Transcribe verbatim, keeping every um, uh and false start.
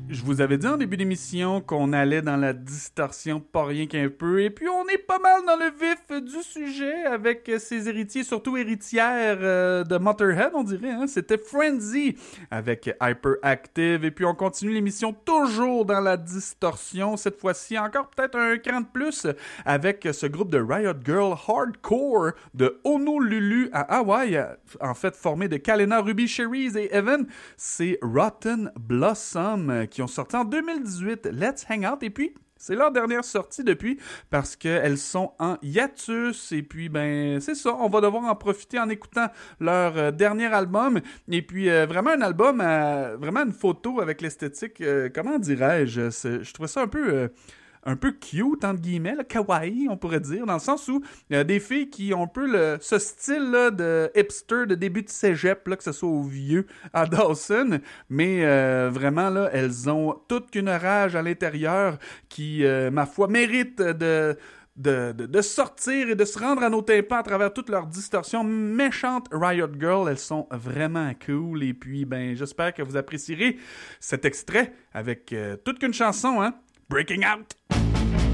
Je vous avais dit en début d'émission qu'on allait dans la distorsion, pas rien qu'un peu, et puis on est pas mal dans le vif du sujet avec ses héritiers, surtout héritières euh, de Motorhead, on dirait, hein? C'était Frenzy avec Hyperactive, et puis on continue l'émission toujours dans la distorsion, cette fois-ci encore peut-être un cran de plus avec ce groupe de Riot Girl Hardcore de Honolulu à Hawaï, en fait formé de Kalena, Ruby Cherries et Evan, c'est Rotten Blossom qui ont sorti en deux mille dix-huit Let's Hang Out, et puis c'est leur dernière sortie depuis parce qu'elles sont en hiatus, et puis ben c'est ça, on va devoir en profiter en écoutant leur euh, dernier album, et puis euh, vraiment un album, euh, vraiment une photo avec l'esthétique, euh, comment dirais-je, c'est, je trouvais ça un peu... Euh, un peu cute, entre guillemets, là, kawaii, on pourrait dire, dans le sens où il y a des filles qui ont un peu le, ce style-là de hipster de début de cégep, là, que ce soit au vieux à Dawson, mais euh, vraiment, là, elles ont toute qu'une rage à l'intérieur qui, euh, ma foi, mérite de... De, de, de sortir et de se rendre à nos tympans à travers toutes leurs distorsions méchantes Riot Girl. Elles sont vraiment cool, et puis ben j'espère que vous apprécierez cet extrait avec euh, toute qu'une chanson, hein, Breaking Out.